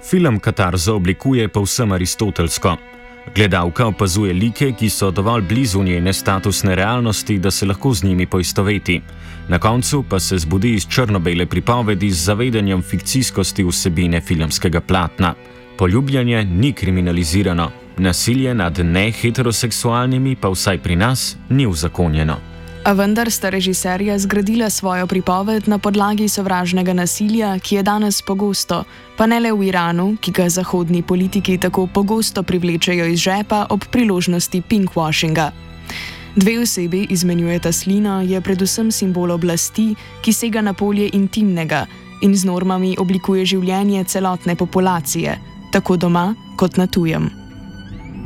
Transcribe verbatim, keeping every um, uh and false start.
Film katarzo oblikuje povsem aristotelsko. Gledalka opazuje like, ki so dovolj blizu njene statusne realnosti, da se lahko z njimi poistoveti. Na koncu pa se zbudi iz črno-bele pripovedi z zavedanjem fikcijskosti vsebine filmskega platna. Poljubljanje ni kriminalizirano, nasilje nad neheteroseksualnimi pa vsaj pri nas ni uzakonjeno. A vendar sta režiserja zgradila svojo pripoved na podlagi sovražnega nasilja, ki je danes pogosto, pa ne le v Iranu, ki ga zahodni politiki tako pogosto privlečejo iz žepa ob priložnosti pinkwashinga. Dve osebi izmenjujeta slino je predvsem simbol oblasti, ki sega na polje intimnega in z normami oblikuje življenje celotne populacije, tako doma kot na tujem.